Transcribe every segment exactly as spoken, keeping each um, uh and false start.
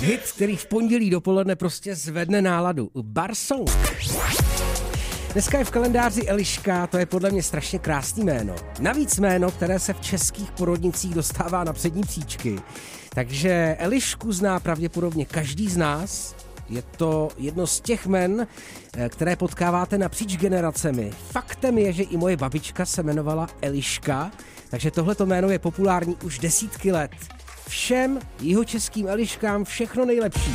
Hit, který v pondělí dopoledne prostě zvedne náladu. Bar Song. Dneska je v kalendáři Eliška, to je podle mě strašně krásný jméno. Navíc jméno, které se v českých porodnicích dostává na přední příčky. Takže Elišku zná pravděpodobně každý z nás. Je to jedno z těch jmen, které potkáváte napříč generacemi. Faktem je, že i moje babička se jmenovala Eliška, takže tohleto jméno je populární už desítky let. Všem jihočeským Eliškám všechno nejlepší.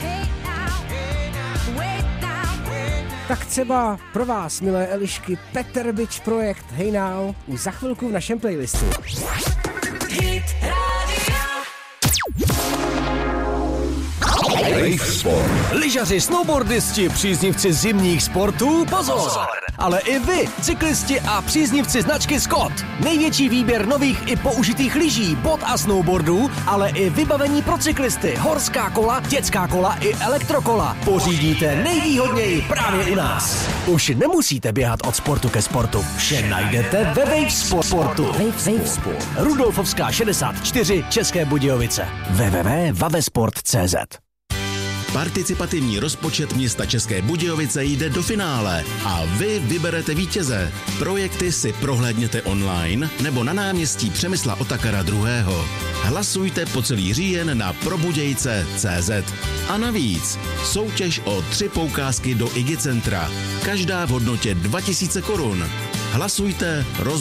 Tak třeba pro vás, milé Elišky, Petr Bič projekt Hey Now už za chvilku v našem playlistu. Hit Wave Sport. Lyžaři, snowboardisti, příznivci zimních sportů, pozor! Ale i vy, cyklisti a příznivci značky Scott. Největší výběr nových i použitých lyží, bot a snowboardů, ale i vybavení pro cyklisty, horská kola, dětská kola i elektrokola. Pořídíte nejvýhodněji právě u nás. Už nemusíte běhat od sportu ke sportu. Vše najdete ve Wave Sportu. Wave Sport. Rudolfovská šedesát čtyři, České Budějovice. w w w tečka vavesport tečka cé zet. Participativní rozpočet města České Budějovice jde do finále a vy vyberete vítěze. Projekty si prohlédněte online nebo na náměstí Přemysla Otakara druhého. Hlasujte po celý říjen na probudějce tečka cé zet. A navíc soutěž o tři poukázky do Igi Centra. Každá v hodnotě dva tisíce korun. Hlasujte, roz